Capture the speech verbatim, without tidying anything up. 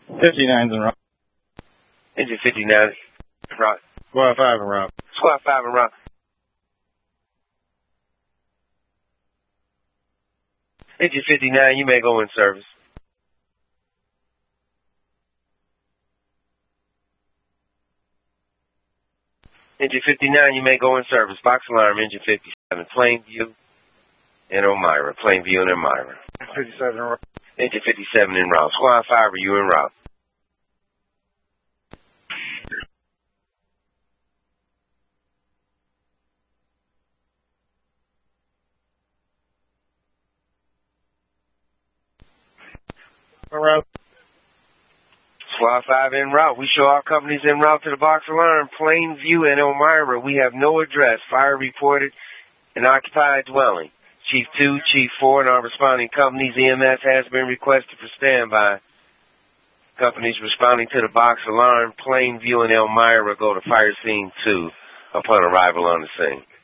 fifty-nine's in route. Engine fifty-nine in route. Squad five in route. Squad five in route. Engine fifty-nine, you may go in service. Engine fifty-nine, you may go in service. Box alarm, engine fifty-seven, Plainview and Elmira. Plainview and Elmira. fifty-seven in route. Engine fifty-seven en route. Squad five, are you en route? En route. Squad five en route. We show our companies en route to the box alarm. Plainview and Elmira. We have no address. Fire reported. An occupied dwelling. Chief two, Chief four, and our responding companies. E M S has been requested for standby. Companies responding to the box alarm. Plainview and Elmira go to fire scene two upon arrival on the scene.